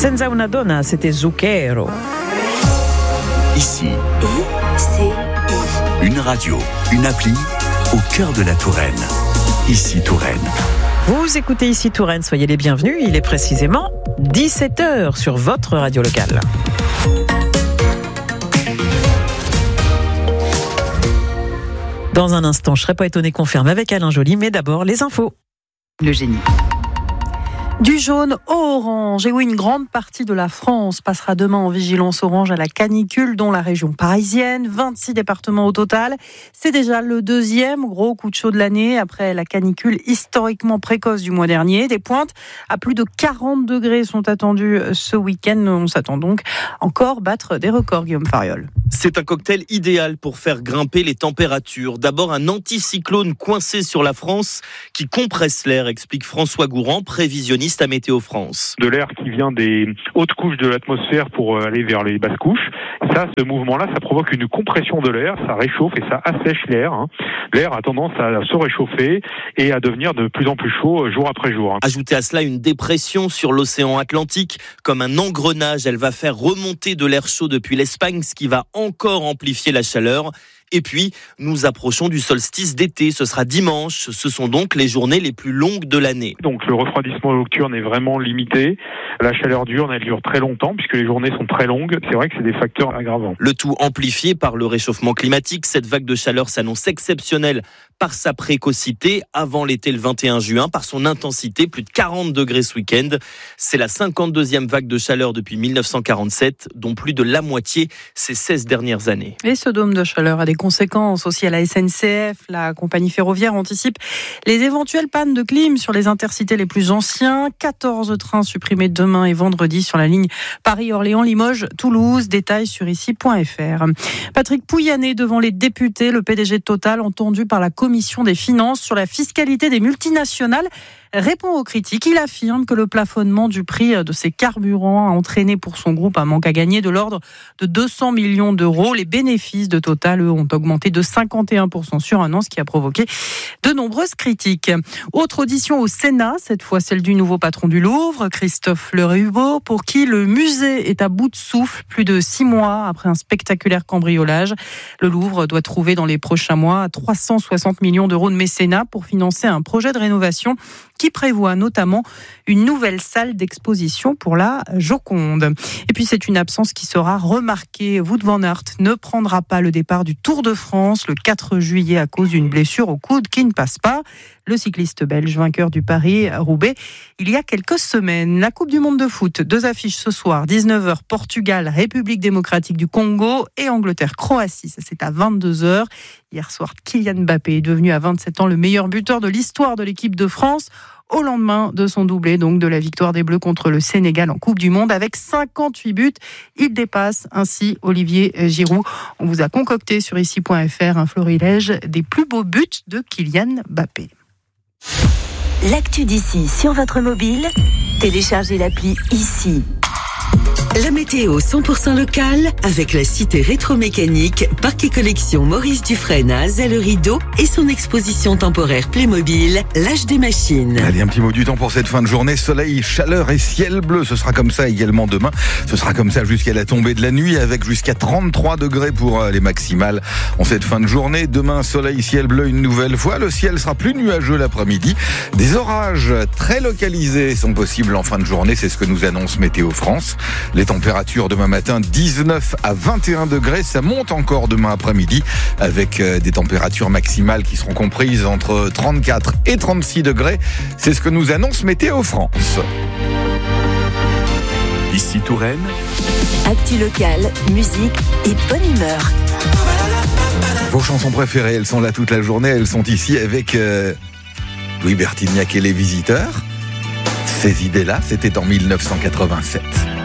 Senza una donna, c'était Zucchero. Ici, une radio, une appli au cœur de la Touraine. Ici Touraine. Vous écoutez Ici Touraine, soyez les bienvenus. Il est précisément 17h sur votre radio locale. Dans un instant, je ne serais pas étonné qu'on ferme avec Alain Joly, mais d'abord les infos. Le génie. Du jaune au orange. Et oui, une grande partie de la France passera demain en vigilance orange à la canicule, dont la région parisienne. 26 départements au total. C'est déjà le deuxième gros coup de chaud de l'année après la canicule historiquement précoce du mois dernier. Des pointes à plus de 40 degrés sont attendues ce week-end. On s'attend donc encore battre des records, Guillaume Fariol. C'est un cocktail idéal pour faire grimper les températures. D'abord, un anticyclone coincé sur la France qui compresse l'air, explique François Gourand, prévisionniste à Météo France. De l'air qui vient des hautes couches de l'atmosphère pour aller vers les basses couches. Ça, ce mouvement-là, ça provoque une compression de l'air, ça réchauffe et ça assèche l'air. L'air a tendance à se réchauffer et à devenir de plus en plus chaud jour après jour. Ajoutez à cela une dépression sur l'océan Atlantique. Comme un engrenage, elle va faire remonter de l'air chaud depuis l'Espagne, ce qui va encore amplifier la chaleur. Et puis, nous approchons du solstice d'été. Ce sera dimanche. Ce sont donc les journées les plus longues de l'année. Donc le refroidissement nocturne est vraiment limité. La chaleur diurne, elle dure très longtemps puisque les journées sont très longues. C'est vrai que c'est des facteurs aggravants. Le tout amplifié par le réchauffement climatique. Cette vague de chaleur s'annonce exceptionnelle par sa précocité. Avant l'été le 21 juin, par son intensité, plus de 40 degrés ce week-end. C'est la 52e vague de chaleur depuis 1947, dont plus de la moitié ces 16 dernières années. Et ce dôme de chaleur a des conséquences aussi à la SNCF. La compagnie ferroviaire anticipe les éventuelles pannes de clim sur les intercités les plus anciens. 14 trains supprimés demain et vendredi sur la ligne Paris-Orléans-Limoges-Toulouse. Détails sur ici.fr. Patrick Pouyanné devant les députés, le PDG de Total, entendu par la Commission des finances sur la fiscalité des multinationales, répond aux critiques. Il affirme que le plafonnement du prix de ces carburants a entraîné pour son groupe un manque à gagner de l'ordre de 200 millions d'euros. Les bénéfices de Total, eux, ont augmenté de 51% sur un an, ce qui a provoqué de nombreuses critiques. Autre audition au Sénat, cette fois celle du nouveau patron du Louvre, Christophe Leriveau, pour qui le musée est à bout de souffle plus de 6 mois après un spectaculaire cambriolage. Le Louvre doit trouver dans les prochains mois 360 millions d'euros de mécénat pour financer un projet de rénovation qui prévoit notamment une nouvelle salle d'exposition pour la Joconde. Et puis c'est une absence qui sera remarquée. Wout van Aert ne prendra pas le départ du Tour de France le 4 juillet à cause d'une blessure au coude qui ne passe pas. Le cycliste belge, vainqueur du Paris-Roubaix il y a quelques semaines. La Coupe du Monde de foot, 2 affiches ce soir, 19h, Portugal, République démocratique du Congo et Angleterre-Croatie. Ça, c'est à 22h. Hier soir, Kylian Mbappé est devenu à 27 ans le meilleur buteur de l'histoire de l'équipe de France. Au lendemain de son doublé, donc de la victoire des Bleus contre le Sénégal en Coupe du Monde avec 58 buts. Il dépasse ainsi Olivier Giroud. On vous a concocté sur ici.fr un florilège des plus beaux buts de Kylian Mbappé. L'actu d'ici sur votre mobile, téléchargez l'appli Ici. La météo 100% locale avec la cité rétro-mécanique Parc et Collection Maurice Dufresne à Azay-le-Rideau et son exposition temporaire Playmobil, l'âge des machines. Allez, un petit mot du temps pour cette fin de journée. Soleil, chaleur et ciel bleu. Ce sera comme ça également demain. Ce sera comme ça jusqu'à la tombée de la nuit avec jusqu'à 33 degrés pour les maximales en cette fin de journée. Demain, soleil, ciel bleu une nouvelle fois. Le ciel sera plus nuageux l'après-midi. Des orages très localisés sont possibles en fin de journée. C'est ce que nous annonce Météo France. Les températures demain matin, 19 à 21 degrés. Ça monte encore demain après-midi avec des températures maximales qui seront comprises entre 34 et 36 degrés. C'est ce que nous annonce Météo France. Ici Touraine. Actu locale, musique et bonne humeur. Vos chansons préférées, elles sont là toute la journée. Elles sont ici avec Louis Bertignac et les Visiteurs. Ces idées-là, c'était en 1987.